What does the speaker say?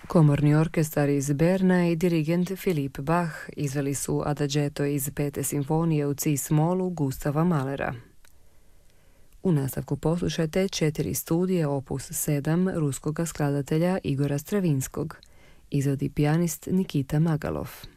Komorni orkestar iz Berna i dirigent Philippe Bach izveli su Adagietto iz 5. simfonije u cis-molu Gustava Mahlera. U nastavku poslušajte 4 studije opus 7 ruskoga skladatelja Igora Stravinskog. Izvodi pijanist Nikita Magalov.